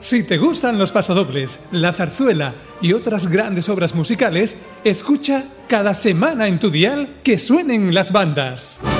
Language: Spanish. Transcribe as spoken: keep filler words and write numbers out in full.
Si te gustan los pasodobles, la zarzuela y otras grandes obras musicales, escucha cada semana en tu dial Que Suenen las Bandas.